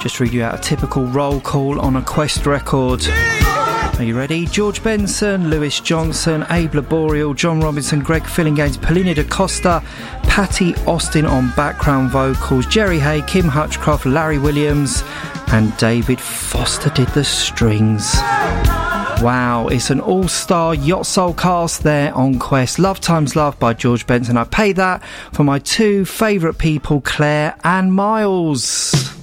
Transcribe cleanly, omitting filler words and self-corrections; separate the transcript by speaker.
Speaker 1: Just read you out a typical roll call on a Quest record. Are you ready? George Benson, Lewis Johnson, Abe Laboriel, John Robinson, Greg Fillinganes, Paulina da Costa, Patty Austin on background vocals, Jerry Hay, Kim Hutchcroft, Larry Williams, and David Foster did the strings. Wow, it's an all-star Yacht Soul cast there on Quest. Love Times Love by George Benson. I pay that for my two favourite people, Claire and Miles.